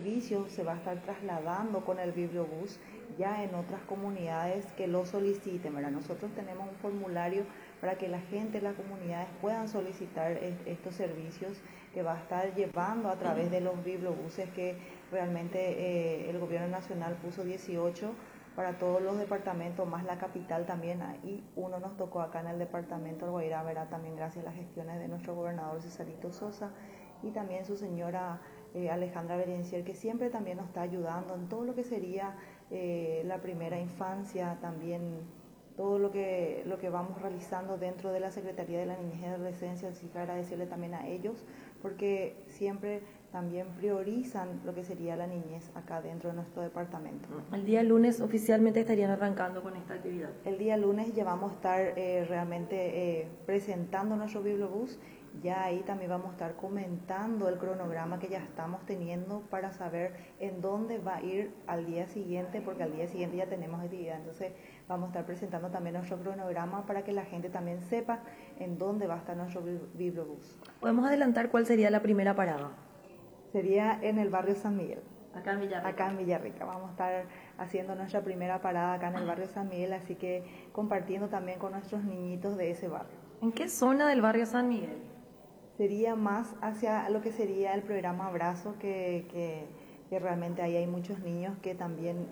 servicio se va a estar trasladando con el bibliobús ya en otras comunidades que lo soliciten, ¿verdad? Nosotros tenemos un formulario para que la gente, las comunidades puedan solicitar estos servicios que va a estar llevando a través de los bibliobuses que realmente el gobierno nacional puso 18 para todos los departamentos, más la capital también, y uno nos tocó acá en el departamento del Guairá, ¿verdad? También gracias a las gestiones de nuestro gobernador Cesarito Sosa y también su señora Alejandra Berencier, que siempre también nos está ayudando en todo lo que sería la primera infancia, también todo lo que vamos realizando dentro de la Secretaría de la Niñez y Adolescencia. Así que agradecerle también a ellos, porque siempre también priorizan lo que sería la niñez acá dentro de nuestro departamento. El día lunes oficialmente estarían arrancando con esta actividad. El día lunes ya vamos a estar realmente presentando nuestro bibliobús. Ya ahí también vamos a estar comentando el cronograma que ya estamos teniendo para saber en dónde va a ir al día siguiente, porque al día siguiente ya tenemos actividad. Entonces vamos a estar presentando también nuestro cronograma para que la gente también sepa en dónde va a estar nuestro bibliobús. ¿Podemos adelantar cuál sería la primera parada? Sería en el barrio San Miguel. Acá en Villarrica. Acá en Villarrica. Vamos a estar haciendo nuestra primera parada acá en el barrio San Miguel, así que compartiendo también con nuestros niñitos de ese barrio. ¿En qué zona del barrio San Miguel? Sería más hacia lo que sería el programa Abrazo, que realmente ahí hay muchos niños que también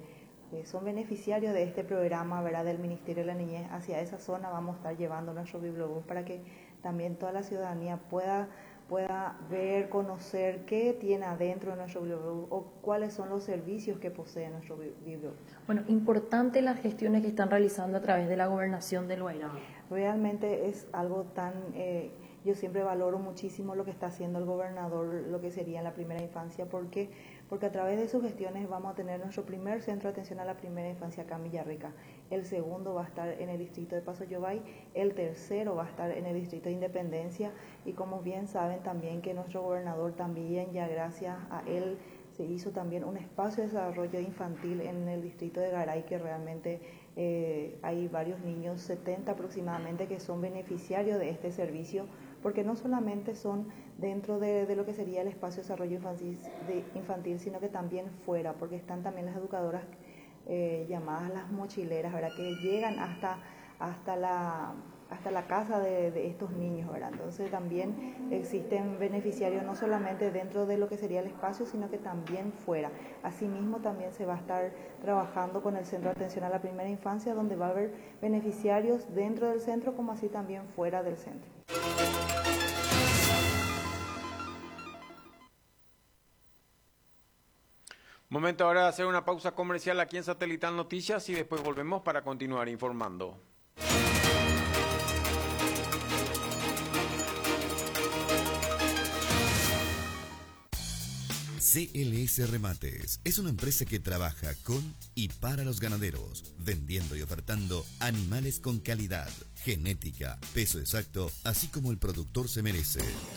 son beneficiarios de este programa, ¿verdad?, del Ministerio de la Niñez. Hacia esa zona vamos a estar llevando nuestro bibliobús para que también toda la ciudadanía pueda ver, conocer qué tiene adentro de nuestro bibliobús o cuáles son los servicios que posee nuestro bibliobús. Bueno, importante las gestiones que están realizando a través de la gobernación del Guairá. Realmente es algo tan... yo siempre valoro muchísimo lo que está haciendo el gobernador, lo que sería la primera infancia, porque a través de sus gestiones vamos a tener nuestro primer centro de atención a la primera infancia acá en Villarrica. El segundo va a estar en el distrito de Paso Yobay, el tercero va a estar en el distrito de Independencia, y como bien saben también que nuestro gobernador también, ya gracias a él, se hizo también un espacio de desarrollo infantil en el distrito de Garay, que realmente hay varios niños, 70 aproximadamente, que son beneficiarios de este servicio, porque no solamente son dentro de lo que sería el espacio de desarrollo infantil, sino que también fuera, porque están también las educadoras llamadas las mochileras, ¿verdad?, que llegan hasta la casa de estos niños, ¿verdad? Entonces también existen beneficiarios no solamente dentro de lo que sería el espacio, sino que también fuera. Asimismo también se va a estar trabajando con el Centro de Atención a la Primera Infancia, donde va a haber beneficiarios dentro del centro como así también fuera del centro. Momento ahora de hacer una pausa comercial aquí en Satelital Noticias y después volvemos para continuar informando. CLS Remates es una empresa que trabaja con y para los ganaderos, vendiendo y ofertando animales con calidad, genética, peso exacto, así como el productor se merece.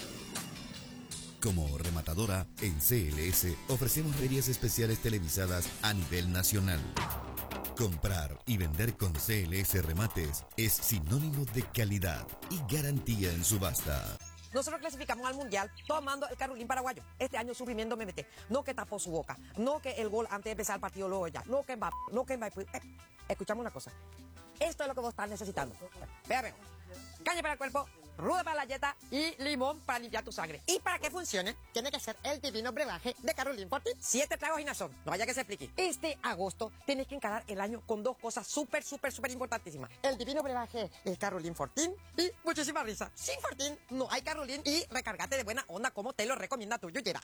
Como rematadora, en CLS ofrecemos ferias especiales televisadas a nivel nacional. Comprar y vender con CLS Remates es sinónimo de calidad y garantía en subasta. Nosotros clasificamos al Mundial tomando el Carolín paraguayo. Este año sufrimiento me mete. No que tapó su boca. No que el gol antes de empezar el partido luego ya. No que Mbappé. No que Mbappé. Escuchamos una cosa. Esto es lo que vos estás necesitando. Vea, caña para el cuerpo, ruda para la dieta y limón para limpiar tu sangre. Y para que funcione, tiene que ser el divino brebaje de Carolín Fortín. 7 tragos y nazón. No vaya que se explique. Este agosto tienes que encarar el año con 2 cosas súper importantísimas. El divino brebaje, el Carolín Fortín y muchísima risa. Sin Fortín no hay Carolín y recargate de buena onda como te lo recomienda tu yuyera.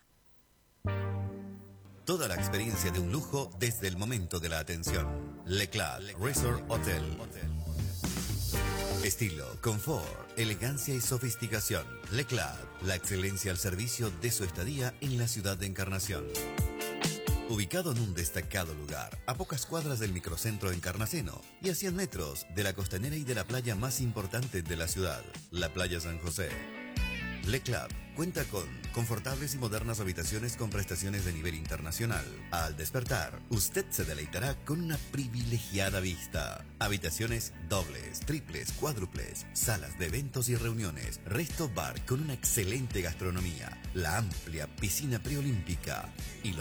Toda la experiencia de un lujo desde el momento de la atención. Le Club Resort Hotel. Estilo, confort, elegancia y sofisticación. Le Club, la excelencia al servicio de su estadía en la ciudad de Encarnación. Ubicado en un destacado lugar, a pocas cuadras del microcentro Encarnaceno y a 100 metros de la costanera y de la playa más importante de la ciudad, la Playa San José. Le Club cuenta con confortables y modernas habitaciones con prestaciones de nivel internacional. Al despertar, usted se deleitará con una privilegiada vista. Habitaciones dobles, triples, cuádruples, salas de eventos y reuniones, resto bar con una excelente gastronomía, la amplia piscina preolímpica y